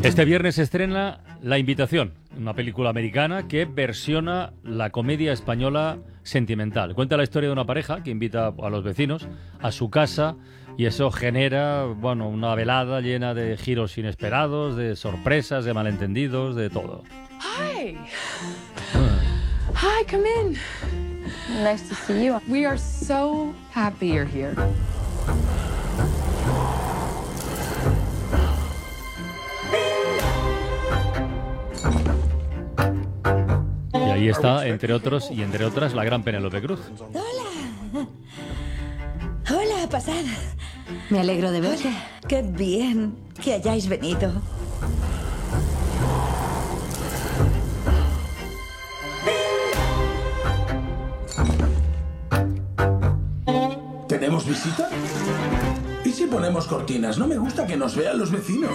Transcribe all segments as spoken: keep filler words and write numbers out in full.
Este viernes se estrena La Invitación, una película americana que versiona la comedia española Sentimental. Cuenta la historia de una pareja que invita a los vecinos a su casa y eso genera, bueno, una velada llena de giros inesperados, de sorpresas, de malentendidos, de todo. Hi. Hi, come in. Nice to see you. We are so happy you're here. Y ahí está, entre otros y entre otras, la gran Penélope Cruz. Hola. Hola, pasad. Me alegro de verte. Hola. Qué bien que hayáis venido. ¿Tenemos visita? ¿Y si ponemos cortinas? No me gusta que nos vean los vecinos.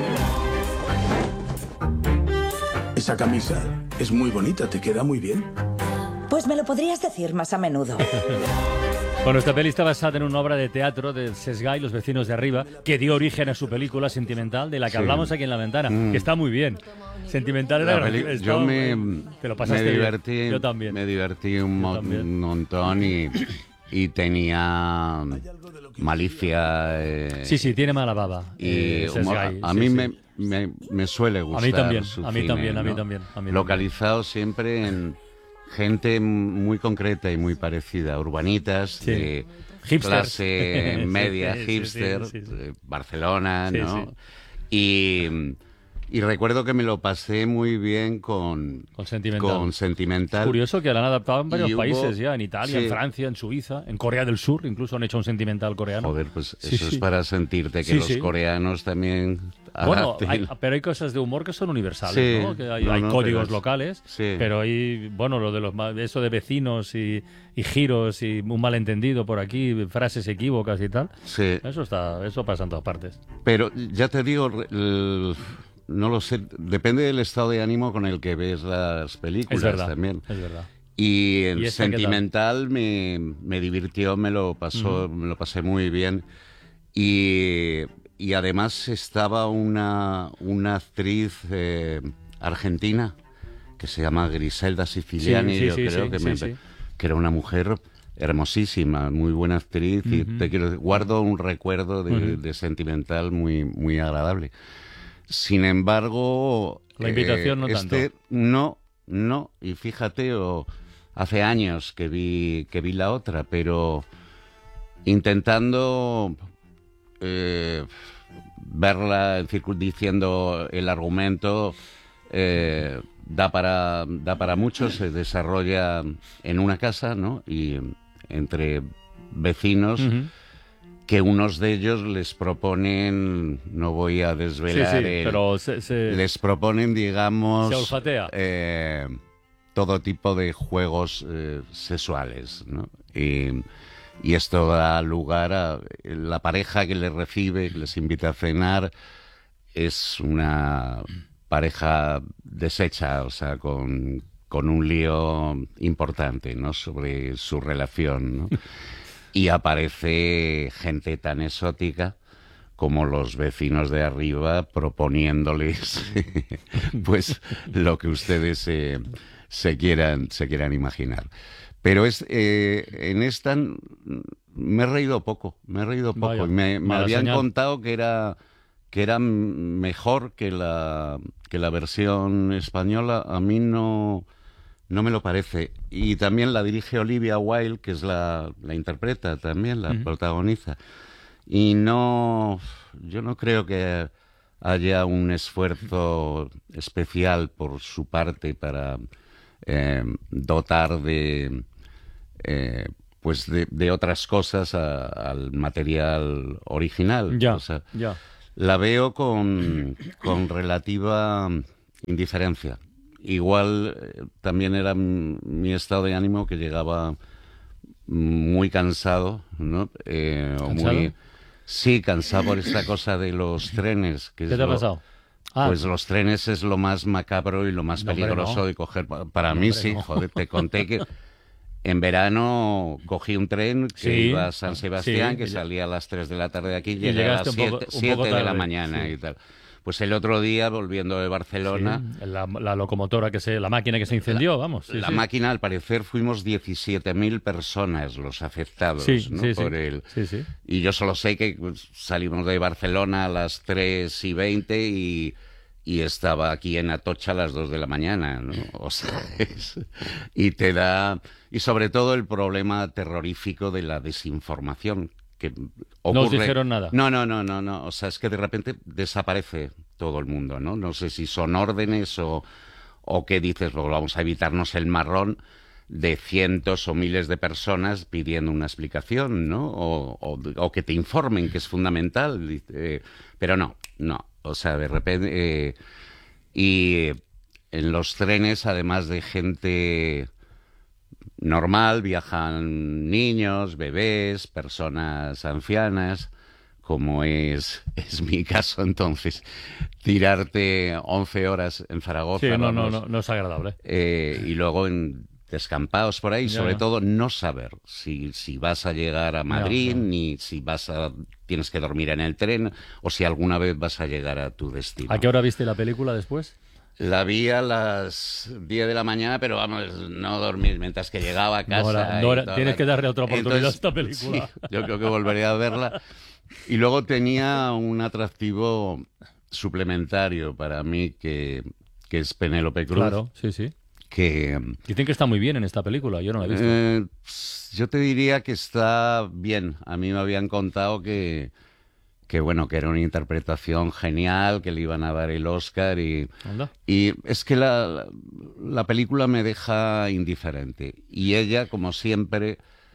Esa camisa es muy bonita, te queda muy bien. Pues me lo podrías decir más a menudo. Bueno, esta peli está basada en una obra de teatro del Sesgay, Los vecinos de arriba, que dio origen a su película Sentimental, de la que sí. hablamos aquí en La Ventana, mm. que está muy bien. Sentimental era... Peli... Yo me, te lo pasaste me divertí, bien. Yo también. Me divertí un, mo un montón y, y tenía malicia. Eh, sí, sí, tiene mala baba. Y eh, a, a mí sí, me, sí. Me, me suele gustar. A mí también, su a mí cine, también, a mí ¿no? también. A mí Localizado también. siempre en gente muy concreta y muy parecida, urbanitas, sí. de Hipsters. clase media, sí, sí, hipster, sí, sí, sí. de Barcelona, sí, ¿no? Sí. Y... Y recuerdo que me lo pasé muy bien con, con Sentimental. Con Sentimental. Es curioso que la han adaptado en varios hubo, países ya, en Italia, sí. en Francia, en Suiza, en Corea del Sur, incluso han hecho un Sentimental coreano. Joder, pues sí, eso sí. es para sentirte que sí, los sí. coreanos también... Bueno, hay, pero hay cosas de humor que son universales, sí. ¿no? Que hay, no, hay no, códigos pero, locales, sí. pero hay, bueno, lo de los eso de vecinos y, y giros y un malentendido por aquí, frases equívocas y tal. Sí. Eso está, eso pasa en todas partes. Pero ya te digo... El... No lo sé, depende del estado de ánimo con el que ves las películas es verdad, también. Es verdad. Y en ¿Y Sentimental me, me divirtió, me lo pasó, uh-huh. me lo pasé muy bien. Y, y además estaba una, una actriz eh, argentina que se llama Griselda Siciliani, sí, sí, yo sí, creo sí, que, sí, me, sí. que era una mujer hermosísima, muy buena actriz. Uh-huh. Y te quiero, guardo un recuerdo de, uh-huh. de Sentimental muy, muy agradable. Sin embargo, la invitación eh, no este, tanto. No, no. Y fíjate, oh, hace años que vi que vi la otra, pero intentando eh, verla, diciendo el argumento, eh, da para da para mucho. Se desarrolla en una casa, ¿no? Y entre vecinos. Uh-huh. Que unos de ellos les proponen, no voy a desvelar, sí, sí, el, pero se, se, les proponen, digamos, se olfatea. Eh, todo tipo de juegos eh, sexuales, ¿no? Y, y esto da lugar a la pareja que les recibe, que les invita a cenar, es una pareja deshecha, o sea, con, con un lío importante, ¿no? Sobre su relación, ¿no? Y aparece gente tan exótica como los vecinos de arriba proponiéndoles pues lo que ustedes se, se quieran se quieran imaginar. Pero es eh, en esta me he reído poco, me he reído poco. Vaya, me me habían señal. contado que era que era mejor que la que la versión española. A mí no No me lo parece. Y también la dirige Olivia Wilde, que es la, la interpreta también, la uh-huh. protagoniza. Y no, yo no creo que haya un esfuerzo especial por su parte para eh, dotar de, eh, pues de, de otras cosas a, al material original. Ya, o sea, ya. La veo con, con relativa indiferencia. Igual eh, también era m- mi estado de ánimo, que llegaba muy cansado, ¿no? Eh, o ¿Cansado? Muy, sí, cansado por esta cosa de los trenes. Que ¿Qué es te ha lo, pasado? Ah, pues los trenes es lo más macabro y lo más no, peligroso hombre, no. de coger. Para no, mí hombre, sí, no. joder, te conté que en verano cogí un tren que sí, iba a San Sebastián, sí, que ya. salía a las tres de la tarde de aquí y Y llegué a las llegaste un poco- un poco siete de la tarde, mañana sí. y tal. Pues el otro día, volviendo de Barcelona... Sí, la, la locomotora, que se, la máquina que se incendió, la, vamos. Sí, la sí. máquina, al parecer, fuimos diecisiete mil personas los afectados, Sí, ¿no? sí, Por sí. el... Sí, sí. Y yo solo sé que pues, salimos de Barcelona a las tres y veinte y, y estaba aquí en Atocha a las dos de la mañana, ¿no? O sea, es... y te da... Y sobre todo el problema terrorífico de la desinformación. Que ocurre... No os dijeron nada. No, no, no, no, no. O sea, es que de repente desaparece todo el mundo, ¿no? No sé si son órdenes o, o qué dices, pues vamos a evitarnos el marrón de cientos o miles de personas pidiendo una explicación, ¿no? O, o, o que te informen, que es fundamental. Eh, pero no, no. O sea, de repente... Eh, y en los trenes, además de gente... normal, viajan niños, bebés, personas ancianas, como es, es mi caso. Entonces, tirarte once horas en Zaragoza, Sí, no, vamos, no, no, no es agradable. eh, y luego en descampados por ahí, Ya, sobre ya. todo no saber si, si vas a llegar a Madrid, Ya, ya. ni si vas a tienes que dormir en el tren, o si alguna vez vas a llegar a tu destino. ¿A qué hora viste la película después? La vi a las diez de la mañana, pero vamos, no dormir mientras que llegaba a casa. No era- y no era- toda tienes la- que darle otra oportunidad Entonces, a esta película. sí, yo creo que volveré a verla. Y luego tenía un atractivo suplementario para mí que, que es Penélope Cruz. Claro, sí, sí. Que Dicen que está muy bien en esta película, yo no la he visto. eh, yo te diría que está bien. A mí me habían contado que, que bueno, que era una interpretación genial, que le iban a dar el Oscar y... Anda. Y es que la, la, la película me deja indiferente. Y ella, como siempre,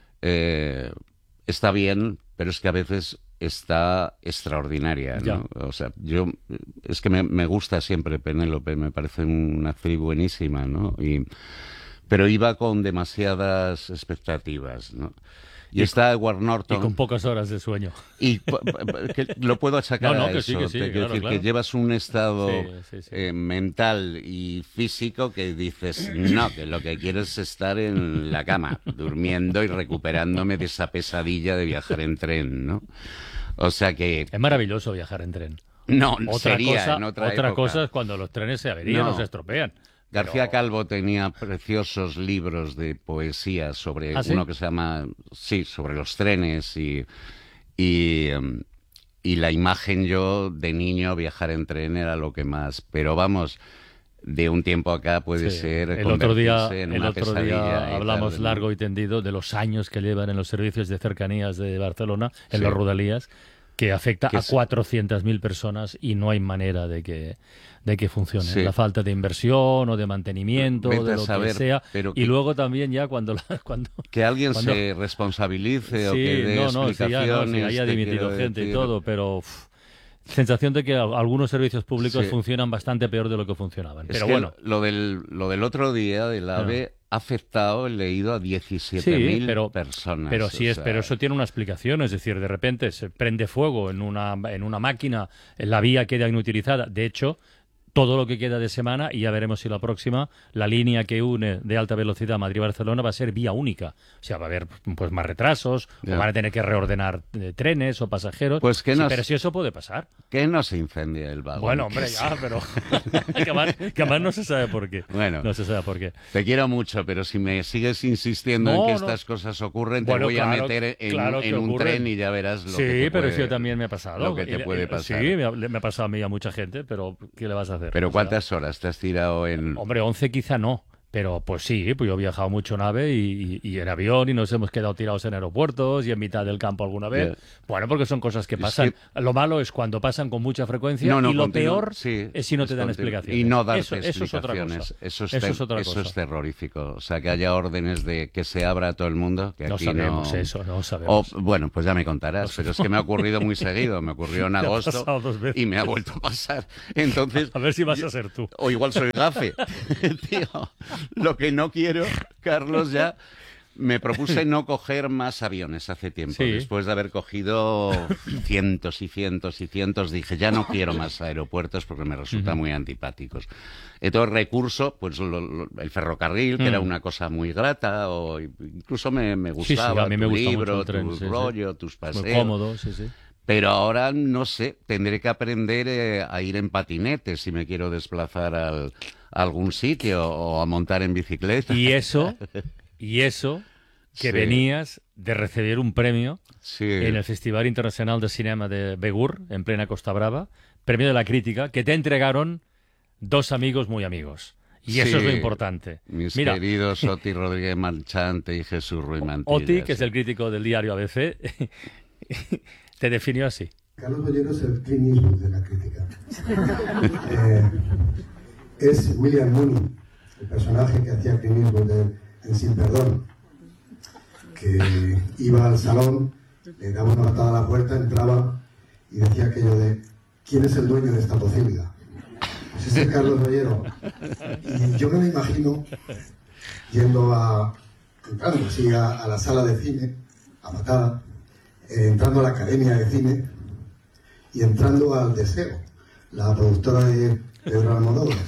eh, está bien, pero es que a veces está extraordinaria, Ya. ¿no? O sea, yo... Es que me, me gusta siempre Penélope, me parece una actriz buenísima, ¿no? Y, pero iba con demasiadas expectativas, ¿no? Y, Y está Edward Y Norton... con pocas horas de sueño. Y po- po- que lo puedo achacar No, no, a que eso. sí, que sí, Te quiero claro, decir claro. que llevas un estado Sí, sí, sí. eh, mental y físico que dices, no, que lo que quiero es estar en la cama, durmiendo y recuperándome de esa pesadilla de viajar en tren, ¿no? O sea que... Es maravilloso viajar en tren. No, Otra sería cosa, en otra, otra época. cosa es cuando los trenes se averían No. o se estropean. García Pero- Calvo tenía preciosos libros de poesía sobre ¿Ah, sí? uno que se llama, sí, sobre los trenes y, y, em, y la imagen yo de niño viajar en tren era lo que más, pero vamos, de un tiempo acá puede Sí. ser el otro día, convertirse en el una otro pesadilla día y hablamos tal, ¿no? largo y tendido de los años que llevan en los servicios de cercanías de Barcelona, en Sí. los Rodalías, que afecta Que a es- cuatrocientas mil personas y no hay manera de que, de que funcione. Sí. La falta de inversión o de mantenimiento, Vete de a lo saber, que sea. pero Y que- luego también ya cuando... La, cuando Que alguien cuando- se responsabilice o Sí, que dé no, no, sí, ya, no, explicaciones. sí, haya te dimitido quiero gente y decir. todo, pero... uf, sensación de que a- algunos servicios públicos Sí. funcionan bastante peor de lo que funcionaban. Es Pero que bueno, lo del, lo del otro día del AVE ha afectado, he leído, a diecisiete mil sí, pero, personas. pero o sí es, sea, pero eso tiene una explicación, es decir, de repente se prende fuego en una, en una máquina, la vía queda inutilizada. De hecho, todo lo que queda de semana, y ya veremos si la próxima, la línea que une de alta velocidad Madrid-Barcelona va a ser vía única. O sea, va a haber pues más retrasos, Ya. o van a tener que reordenar eh, trenes o pasajeros. Pues que Sí, no- pero si eso puede pasar. Que no se incendia el vagón. Bueno, que hombre, sí. ya, pero que además, que además no se sabe por qué. Bueno. No se sabe por qué. Te quiero mucho, pero si me sigues insistiendo No, en que no. estas cosas ocurren, te Bueno, voy claro, a meter en, claro que en un ocurren. tren y ya verás lo Sí, que te pero puede, eso yo también me ha pasado. Lo que te Y- puede eh, pasar. Sí, me ha, me ha pasado a mí y a mucha gente, pero ¿qué le vas a hacer? Pero O sea, ¿cuántas horas te has tirado en...? Hombre, once quizá no. Pero pues sí, pues yo he viajado mucho en AVE y, y- y en avión y nos hemos quedado tirados en aeropuertos y en mitad del campo alguna vez. Ya. Bueno, porque son cosas que Es pasan. que- Lo malo es cuando pasan con mucha frecuencia No, no, y lo continuo- peor sí, es si no es te dan continuo. explicaciones. Y no darte eso, eso es otra explicaciones. cosa. Eso es, Eso ter- es otra eso cosa. es terrorífico. O sea, que haya órdenes de que se abra a todo el mundo. Que No aquí sabemos no... eso, no O, sabemos. bueno, pues ya me contarás, pero es que me ha ocurrido muy seguido. Me ocurrió en Te ha agosto pasado dos veces. y me ha vuelto a pasar. Entonces, A ver si vas a ser tú. o igual soy gafe. Tío, lo que no quiero, Carlos, ya me propuse no coger más aviones hace tiempo. Sí. Después de haber cogido cientos y cientos y cientos, dije, ya no quiero más aeropuertos porque me resultan muy antipáticos. Entonces, recurso, pues lo- lo- el ferrocarril, que Mm. era una cosa muy grata, o incluso me, me Sí, sí, gustaba a mí me tu gusta mucho libro, el tren, tu sí, sí. rollo, tus Muy paseos. cómodo, sí, sí. Pero ahora, no sé, tendré que aprender eh, a ir en patinete si me quiero desplazar al, a algún sitio o a montar en bicicleta. Y eso, y eso, que Sí. venías de recibir un premio Sí. en el Festival Internacional de Cinema de Begur, en plena Costa Brava, premio de la crítica, que te entregaron dos amigos muy amigos. Y eso Sí, es lo importante. Mis Mira, queridos Oti Rodríguez Marchante y Jesús Ruiz Mantilla. Oti, que es sí. el crítico del diario A B C, te definió así. Carlos Bollero es el Clint Eastwood de la crítica. Eh, es William Mooney, el personaje que hacía Clint Eastwood en, en Sin Perdón, que iba al salón, le daba una patada a la puerta, entraba y decía aquello de ¿quién es el dueño de esta posibilidad? Pues ese es Carlos Bollero. Y yo me lo imagino yendo a, entrando así a, a la sala de cine, a patada, eh, entrando a la Academia de Cine y entrando al Deseo, la productora de Pedro Almodóvar.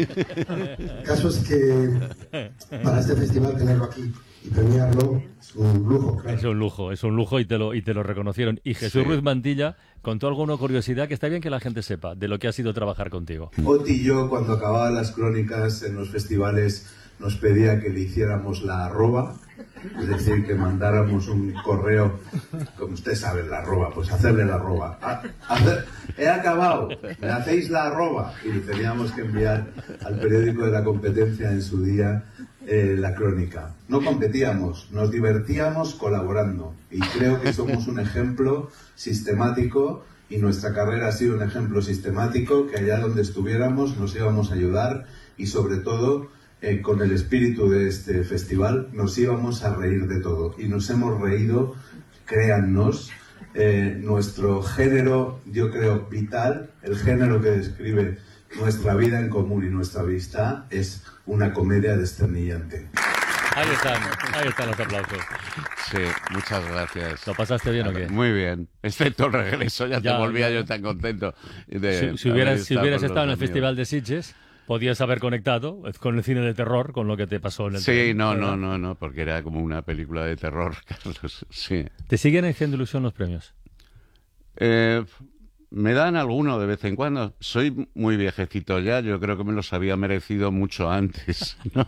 El caso es que para este festival tenerlo aquí y premiarlo es un lujo, claro. Es un lujo, es un lujo y te lo, y te lo reconocieron. Y Jesús Sí. Ruiz Mantilla contó alguna curiosidad que está bien que la gente sepa de lo que ha sido trabajar contigo. Oti y yo, cuando acababan las crónicas en los festivales, nos pedía que le hiciéramos la arroba, es decir, que mandáramos un correo, como usted sabe, la arroba, pues hacerle la arroba. Ah, hacer- he acabado, me hacéis la arroba. Y le teníamos que enviar al periódico de la competencia en su día eh, la crónica. No competíamos, nos divertíamos colaborando. Y creo que somos un ejemplo sistemático y nuestra carrera ha sido un ejemplo sistemático que allá donde estuviéramos nos íbamos a ayudar y sobre todo eh, con el espíritu de este festival nos íbamos a reír de todo y nos hemos reído, créannos, eh, nuestro género, yo creo, vital, el género que describe nuestra vida en común y nuestra amistad es una comedia desternillante. Ahí están, ahí están los aplausos. Sí, muchas gracias. ¿Lo pasaste bien o qué? Muy bien, excepto el regreso, ya, Ya, te volvía ya. yo tan contento. De Si, si haber hubieras, si estado hubieras con estado en el los amigos. Festival de Sitges, podías haber conectado con el cine de terror, con lo que te pasó en el Sí, tren, no, ¿verdad? no, no, no, porque era como una película de terror, Carlos, sí. ¿Te siguen haciendo ilusión los premios? Eh, me dan alguno de vez en cuando. Soy muy viejecito ya, yo creo que me los había merecido mucho antes, ¿no?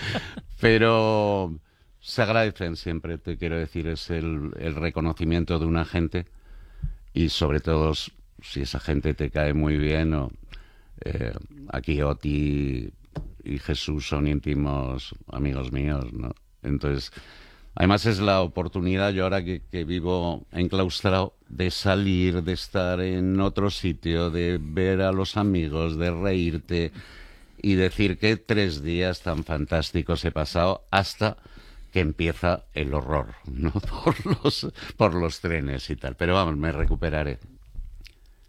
Pero se agradecen siempre, te quiero decir, es el, el reconocimiento de una gente y sobre todo si esa gente te cae muy bien. O, eh, aquí Oti y Jesús son íntimos amigos míos, ¿no? Entonces, además es la oportunidad, yo ahora que, que vivo enclaustrado, de salir, de estar en otro sitio, de ver a los amigos, de reírte y decir que tres días tan fantásticos he pasado hasta que empieza el horror, ¿no? Por los, por los trenes y tal. Pero vamos, me recuperaré.